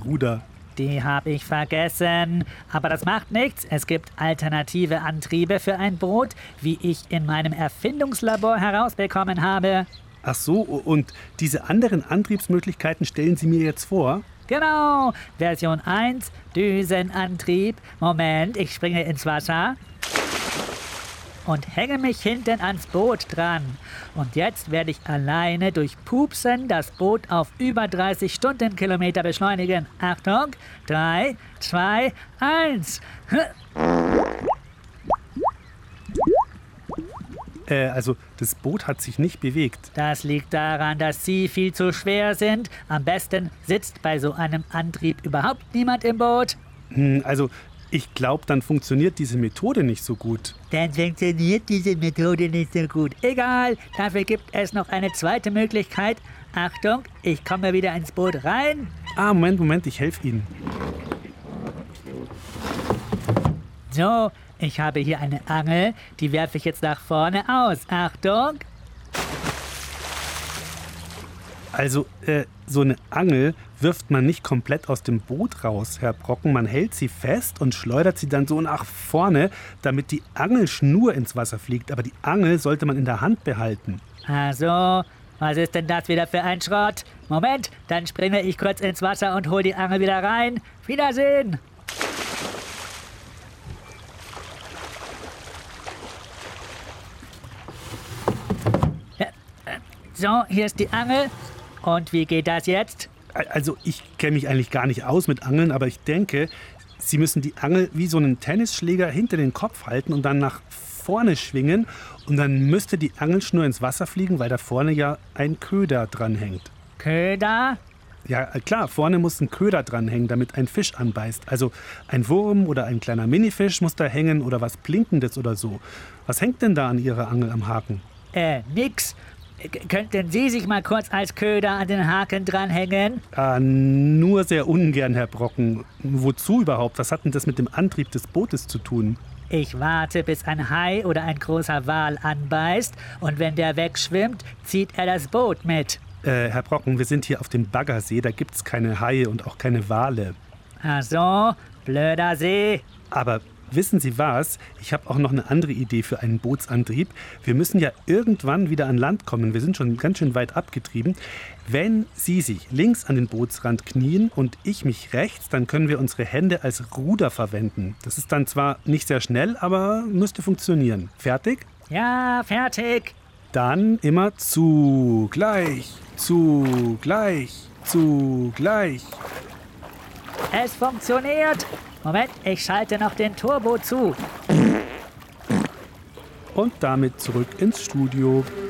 Ruder. Die habe ich vergessen. Aber das macht nichts. Es gibt alternative Antriebe für ein Boot, wie ich in meinem Erfindungslabor herausbekommen habe. Ach so, und diese anderen Antriebsmöglichkeiten stellen Sie mir jetzt vor? Genau, Version 1, Düsenantrieb. Moment, ich springe ins Wasser und hänge mich hinten ans Boot dran. Und jetzt werde ich alleine durch Pupsen das Boot auf über 30 Stundenkilometer beschleunigen. Achtung, 3, 2, 1. Also das Boot hat sich nicht bewegt. Das liegt daran, dass Sie viel zu schwer sind. Am besten sitzt bei so einem Antrieb überhaupt niemand im Boot. Also ich glaube, dann funktioniert diese Methode nicht so gut. Dann funktioniert diese Methode nicht so gut. Egal, dafür gibt es noch eine zweite Möglichkeit. Achtung, ich komme wieder ins Boot rein. Moment, ich helfe Ihnen. So, ich habe hier eine Angel, die werfe ich jetzt nach vorne aus. Achtung! Also, so eine Angel wirft man nicht komplett aus dem Boot raus, Herr Brocken. Man hält sie fest und schleudert sie dann so nach vorne, damit die Angelschnur ins Wasser fliegt. Aber die Angel sollte man in der Hand behalten. Also, was ist denn das wieder für ein Schrott? Moment, dann springe ich kurz ins Wasser und hole die Angel wieder rein. Wiedersehen! So, hier ist die Angel. Und wie geht das jetzt? Also ich kenne mich eigentlich gar nicht aus mit Angeln, aber ich denke, Sie müssen die Angel wie so einen Tennisschläger hinter den Kopf halten und dann nach vorne schwingen. Und dann müsste die Angelschnur ins Wasser fliegen, weil da vorne ja ein Köder dranhängt. Köder? Ja, klar, vorne muss ein Köder dranhängen, damit ein Fisch anbeißt. Also ein Wurm oder ein kleiner Minifisch muss da hängen oder was Blinkendes oder so. Was hängt denn da an Ihrer Angel am Haken? Nix. Könnten Sie sich mal kurz als Köder an den Haken dranhängen? Nur sehr ungern, Herr Brocken. Wozu überhaupt? Was hat denn das mit dem Antrieb des Bootes zu tun? Ich warte, bis ein Hai oder ein großer Wal anbeißt und wenn der wegschwimmt, zieht er das Boot mit. Herr Brocken, wir sind hier auf dem Baggersee, da gibt's keine Haie und auch keine Wale. Ach so, blöder See. Aber wissen Sie was? Ich habe auch noch eine andere Idee für einen Bootsantrieb. Wir müssen ja irgendwann wieder an Land kommen. Wir sind schon ganz schön weit abgetrieben. Wenn Sie sich links an den Bootsrand knien und ich mich rechts, dann können wir unsere Hände als Ruder verwenden. Das ist dann zwar nicht sehr schnell, aber müsste funktionieren. Fertig? Ja, fertig. Dann immer zugleich, zugleich, zugleich. Es funktioniert. Moment, ich schalte noch den Turbo zu. Und damit zurück ins Studio.